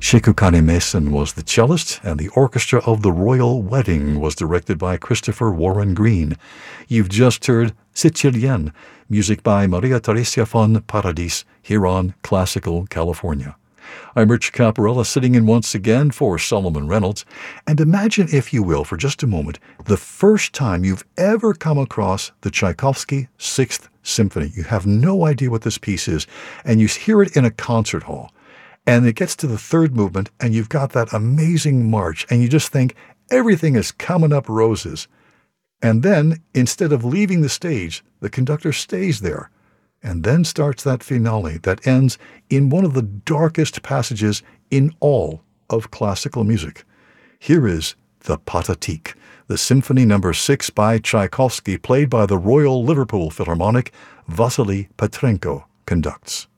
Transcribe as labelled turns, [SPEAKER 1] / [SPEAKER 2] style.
[SPEAKER 1] Shikukane Mason was the cellist, and the orchestra of The Royal Wedding was directed by Christopher Warren Green. You've just heard Sicilienne, music by Maria Theresia von Paradis, here on Classical California. I'm Rich Caparella, sitting in once again for Solomon Reynolds. And imagine, if you will, for just a moment, the first time you've ever come across the Tchaikovsky Sixth Symphony. You have no idea what this piece is, and you hear it in a concert hall. And it gets to the third movement, and you've got that amazing march, and you just think everything is coming up roses. And then, instead of leaving the stage, the conductor stays there, and then starts that finale that ends in one of the darkest passages in all of classical music. Here is the Pathetique, the Symphony No. 6 by Tchaikovsky, played by the Royal Liverpool Philharmonic. Vasily Petrenko conducts.